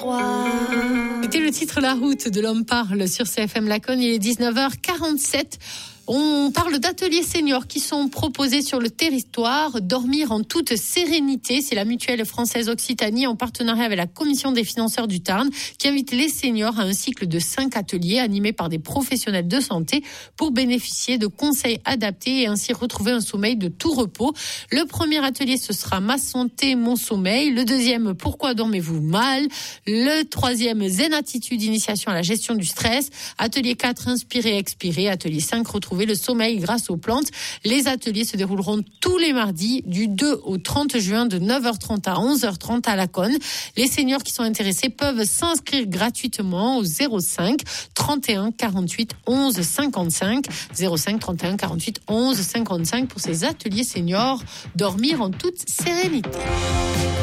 C'était le titre La Route de l'Homme Parle sur CFM Lacogne. Il est 19h47. On parle d'ateliers seniors qui sont proposés sur le territoire. Dormir en toute sérénité, c'est la mutuelle française Occitanie en partenariat avec la commission des financeurs du Tarn qui invite les seniors à un cycle de 5 ateliers animés par des professionnels de santé pour bénéficier de conseils adaptés et ainsi retrouver un sommeil de tout repos. Le premier atelier, ce sera Ma santé, mon sommeil. Le deuxième, Pourquoi dormez-vous mal? Le troisième, Zen attitude, initiation à la gestion du stress. Atelier 4, Inspirer, expirer. Atelier 5, Retrouver le sommeil grâce aux plantes. Les ateliers se dérouleront tous les mardis du 2 au 30 juin de 9h30 à 11h30 à Laconne. Les seniors qui sont intéressés peuvent s'inscrire gratuitement au 05 31 48 11 55 05 31 48 11 55 pour ces ateliers seniors. Dormir en toute sérénité.